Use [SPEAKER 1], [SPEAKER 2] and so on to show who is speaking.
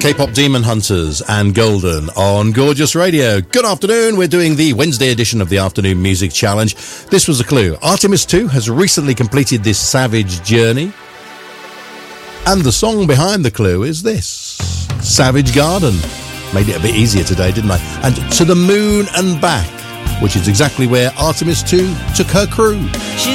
[SPEAKER 1] K-pop Demon Hunters and Golden on Gorgeous Radio. Good afternoon. We're doing the Wednesday edition of the Afternoon Music Challenge. This was a clue. Artemis 2 has recently completed this Savage journey. And the song behind the clue is this. Savage Garden. Made it a bit easier today, didn't I? And To the Moon and Back, which is exactly where Artemis 2 took her crew.